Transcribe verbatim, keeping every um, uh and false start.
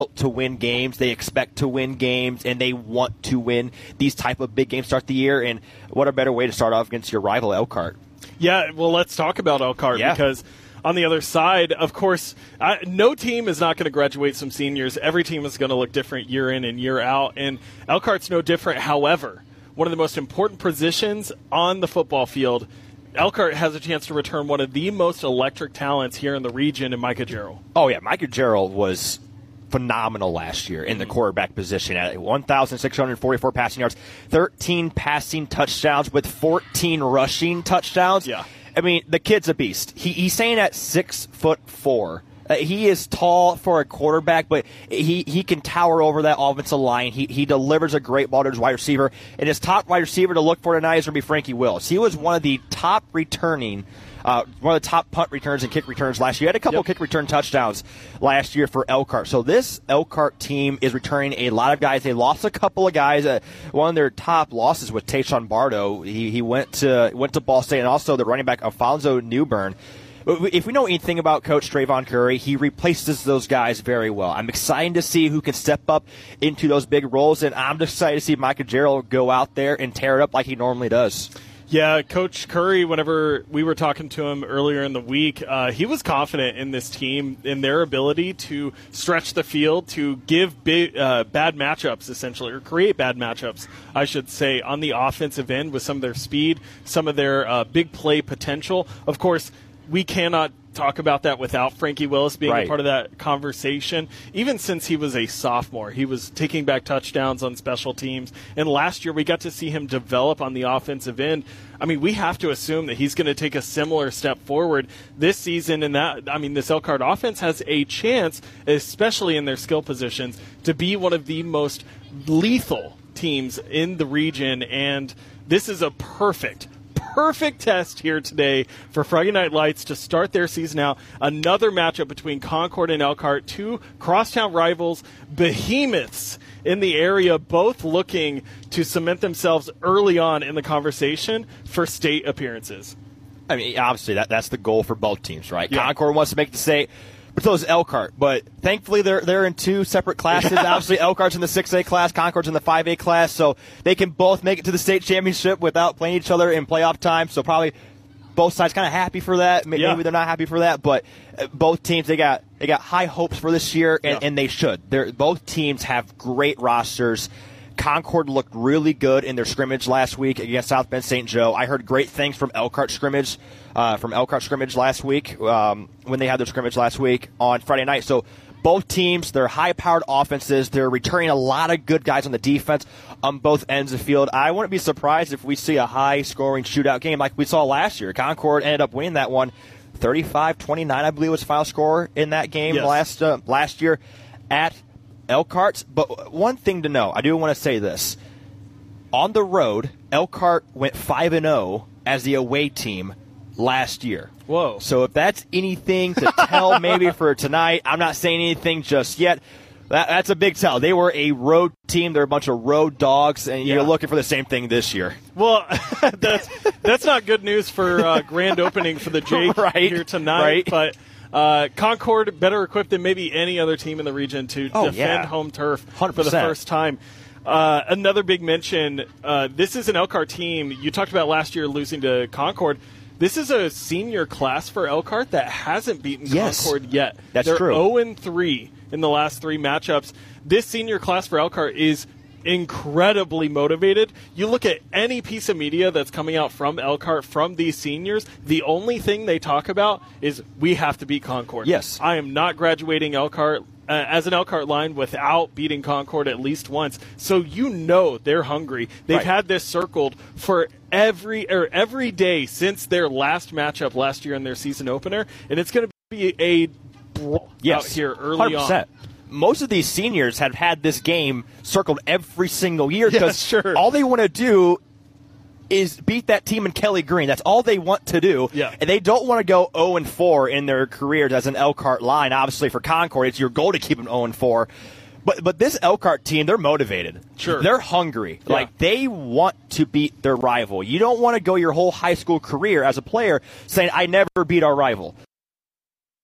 to win games. They expect to win games, and they want to win these type of big games to start the year. And what a better way to start off against your rival, Elkhart. Yeah, well, let's talk about Elkhart yeah. because on the other side, of course, I, no team is not going to graduate some seniors. Every team is going to look different year in and year out, and Elkhart's no different. However, one of the most important positions on the football field, Elkhart has a chance to return one of the most electric talents here in the region in Micah Gerald. Oh, yeah, Micah Gerald was phenomenal last year in the quarterback position at one thousand six hundred forty-four passing yards, thirteen passing touchdowns with fourteen rushing touchdowns. Yeah. I mean, the kid's a beast. He, he's saying at six foot four. Uh, he is tall for a quarterback, but he, he can tower over that offensive line. He he delivers a great ball to his wide receiver. And his top wide receiver to look for tonight is going to be Frankie Wills. He was one of the top returning Uh, one of the top punt returns and kick returns last year. He had a couple yep. of kick return touchdowns last year for Elkhart. So this Elkhart team is returning a lot of guys. They lost a couple of guys. Uh, one of their top losses was Tayshawn Bardo. He he went to went to Ball State, and also the running back Alfonso Newbern. If we know anything about Coach Trayvon Curry, he replaces those guys very well. I'm excited to see who can step up into those big roles, and I'm just excited to see Micah Gerald go out there and tear it up like he normally does. Yeah, Coach Curry, whenever we were talking to him earlier in the week, uh, he was confident in this team, in their ability to stretch the field, to give big, uh, bad matchups, essentially, or create bad matchups, I should say, on the offensive end with some of their speed, some of their uh, big play potential. Of course, we cannot talk about that without Frankie Willis being right. a part of that conversation. Even since he was a sophomore, he was taking back touchdowns on special teams. And last year we got to see him develop on the offensive end. I mean, we have to assume that he's going to take a similar step forward this season. And that, I mean, this Elkhart offense has a chance, especially in their skill positions, to be one of the most lethal teams in the region. And this is a perfect Perfect test here today for Friday Night Lights to start their season out. Another matchup between Concord and Elkhart, two crosstown rivals, behemoths in the area, both looking to cement themselves early on in the conversation for state appearances. I mean, obviously, that, that's the goal for both teams, right? Yeah. Concord wants to make the state, but so does Elkhart. But thankfully, they're they're in two separate classes. Yeah. Obviously, Elkhart's in the six A class, Concord's in the five A class, so they can both make it to the state championship without playing each other in playoff time. So probably both sides kind of happy for that. Maybe yeah. they're not happy for that, but both teams, they got they got high hopes for this year, and, yeah. and they should. They're, both teams have great rosters. Concord looked really good in their scrimmage last week against South Bend Saint Joe. I heard great things from Elkhart scrimmage, uh, from Elkhart scrimmage last week um, when they had their scrimmage last week on Friday night. So both teams, they're high-powered offenses. They're returning a lot of good guys on the defense on both ends of the field. I wouldn't be surprised if we see a high-scoring shootout game like we saw last year. Concord ended up winning that one thirty-five twenty-nine, I believe was the final score in that game yes. last uh, last year at Elkhart. But one thing to know, I do want to say this. On the road, Elkhart went five and oh as the away team last year. Whoa. So if that's anything to tell maybe for tonight, I'm not saying anything just yet. That, that's a big tell. They were a road team. They're a bunch of road dogs, and yeah. you're looking for the same thing this year. Well, that's that's not good news for uh, grand opening for the Jake right. here tonight. Right. But uh, Concord better equipped than maybe any other team in the region to oh, defend yeah. home turf one hundred percent. for the first time. Uh, another big mention, uh, this is an Elkhart team. You talked about last year losing to Concord. This is a senior class for Elkhart that hasn't beaten yes. Concord yet. That's They're true. oh and three in the last three matchups. This senior class for Elkhart is incredibly motivated. You look at any piece of media that's coming out from Elkhart, from these seniors, the only thing they talk about is we have to beat Concord. Yes. I am not graduating Elkhart uh, as an Elkhart line without beating Concord at least once. So you know they're hungry. They've right. had this circled for every or every day since their last matchup last year in their season opener, and it's going to be a brawl yes. out here early one hundred percent. on. Most of these seniors have had this game circled every single year because yeah, sure. all they want to do is beat that team in Kelly Green. That's all they want to do. Yeah. And they don't want to go oh and four in their careers as an Elkhart line. Obviously, for Concord, it's your goal to keep them oh and four. But but this Elkhart team, they're motivated. Sure. They're hungry. Yeah. Like, they want to beat their rival. You don't want to go your whole high school career as a player saying, I never beat our rival.